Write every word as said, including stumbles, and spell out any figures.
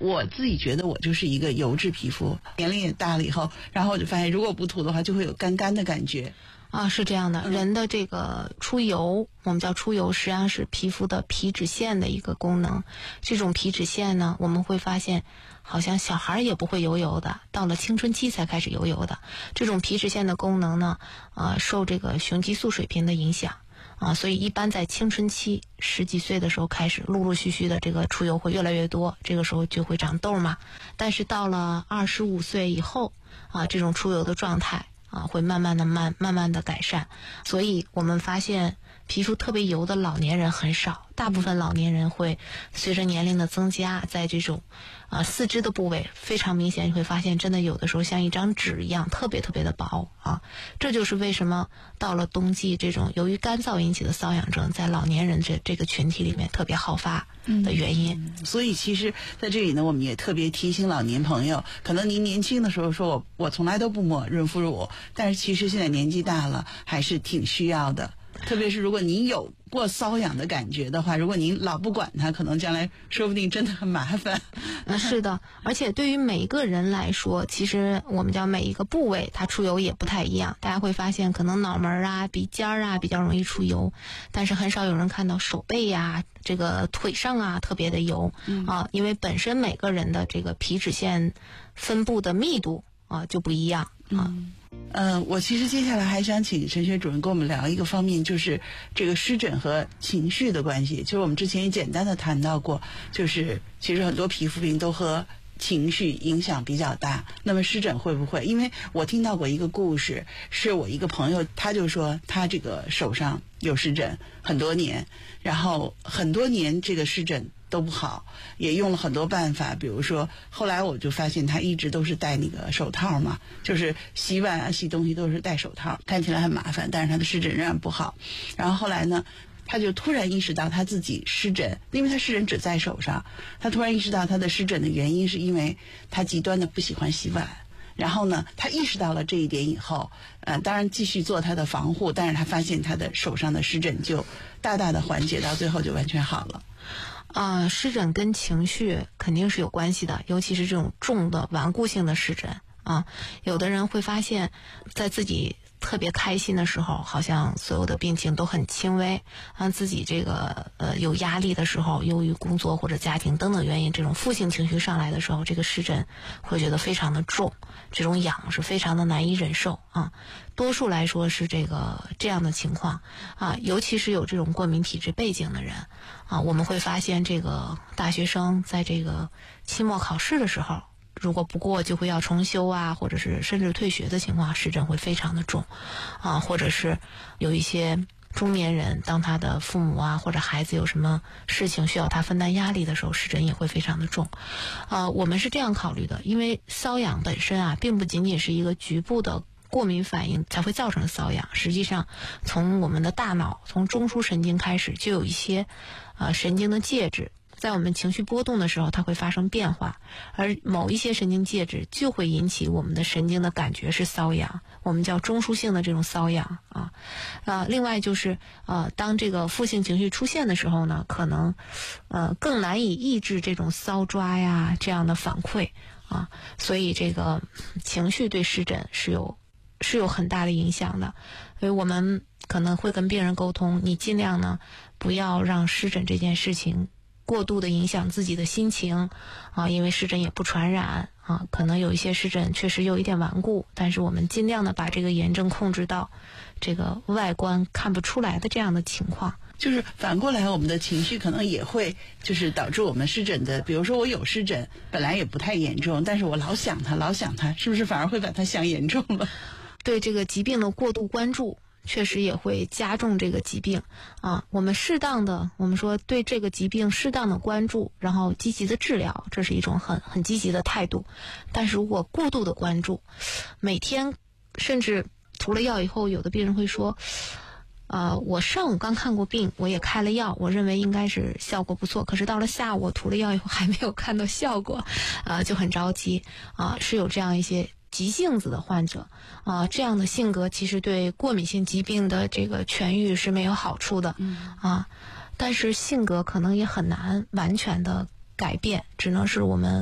我自己觉得我就是一个油质皮肤，年龄也大了以后，然后我就发现如果不涂的话就会有干干的感觉。 啊，是这样的，人的这个出油，我们叫出油，实际上是皮肤的皮脂腺的一个功能。这种皮脂腺呢，我们会发现好像小孩也不会油油的，到了青春期才开始油油的。这种皮脂腺的功能呢，呃，受这个雄激素水平的影响啊，所以一般在青春期十几岁的时候开始，陆陆续续的这个出油会越来越多，这个时候就会长痘嘛。但是到了二十五岁以后啊，这种出油的状态啊，会慢慢的慢慢慢的改善，所以我们发现皮肤特别油的老年人很少，大部分老年人会随着年龄的增加，在这种啊四肢的部位非常明显，你会发现真的有的时候像一张纸一样，特别特别的薄啊。这就是为什么到了冬季，这种由于干燥引起的瘙痒症在老年人这这个群体里面特别好发的原因。 嗯、所以其实在这里呢，我们也特别提醒老年朋友，可能您年轻的时候说我我从来都不抹润肤乳，但是其实现在年纪大了还是挺需要的。特别是如果您有过瘙痒的感觉的话，如果您老不管它，可能将来说不定真的很麻烦。 嗯，是的，而且对于每一个人来说，其实我们叫每一个部位它出油也不太一样。大家会发现可能脑门啊、鼻尖啊比较容易出油，但是很少有人看到手背呀、这个腿上啊特别的油、嗯、啊，因为本身每个人的这个皮脂腺分布的密度啊就不一样啊。 嗯嗯、呃，我其实接下来还想请陈学主任跟我们聊一个方面，就是这个湿疹和情绪的关系。就是我们之前也简单的谈到过，就是其实很多皮肤病都和情绪影响比较大。那么湿疹会不会？因为我听到过一个故事，是我一个朋友，他就说他这个手上有湿疹很多年，然后很多年这个湿疹都不好，也用了很多办法，比如说后来我就发现他一直都是戴那个手套嘛，就是洗碗啊洗东西都是戴手套，看起来很麻烦，但是他的湿疹仍然不好。然后后来呢，他就突然意识到他自己湿疹，因为他湿疹只在手上，他突然意识到他的湿疹的原因是因为他极端的不喜欢洗碗。然后呢，他意识到了这一点以后，呃，当然继续做他的防护，但是他发现他的手上的湿疹就大大的缓解，到最后就完全好了。 啊、呃，湿疹跟情绪肯定是有关系的，尤其是这种重的顽固性的湿疹啊，有的人会发现，在自己特别开心的时候，好像所有的病情都很轻微，让自己这个呃有压力的时候，由于工作或者家庭等等原因，这种负性情绪上来的时候，这个湿疹会觉得非常的重，这种痒是非常的难以忍受啊。多数来说是这个这样的情况啊，尤其是有这种过敏体质背景的人啊，我们会发现这个大学生在这个期末考试的时候，如果不过就会要重修啊，或者是甚至退学的情况，湿疹会非常的重啊，或者是有一些中年人，当他的父母啊或者孩子有什么事情需要他分担压力的时候，湿疹也会非常的重啊。我们是这样考虑的，因为瘙痒本身啊并不仅仅是一个局部的过敏反应才会造成瘙痒，实际上从我们的大脑，从中枢神经开始就有一些呃神经的介质，在我们情绪波动的时候它会发生变化，而某一些神经介质就会引起我们的神经的感觉是瘙痒，我们叫中枢性的这种瘙痒啊。呃，另外就是呃，当这个负性情绪出现的时候呢，可能呃更难以抑制这种搔抓呀这样的反馈啊，所以这个情绪对湿疹是有是有很大的影响的。所以我们可能会跟病人沟通，你尽量呢不要让湿疹这件事情过度的影响自己的心情啊，因为湿疹也不传染啊，可能有一些湿疹确实有一点顽固，但是我们尽量的把这个炎症控制到这个外观看不出来的这样的情况。 就是反过来，我们的情绪可能也会就是导致我们湿疹的，比如说我有湿疹本来也不太严重，但是我老想它老想它，是不是反而会把它想严重了？ 对这个疾病的过度关注确实也会加重这个疾病啊。我们适当的，我们说对这个疾病适当的关注，然后积极的治疗，这是一种很很积极的态度。但是如果过度的关注，每天甚至涂了药以后，有的病人会说呃，我上午刚看过病，我也开了药，我认为应该是效果不错，可是到了下午我涂了药以后还没有看到效果，呃，就很着急啊、呃，是有这样一些急性子的患者啊、呃，这样的性格其实对过敏性疾病的这个痊愈是没有好处的、嗯、啊，但是性格可能也很难完全的改变，只能是我们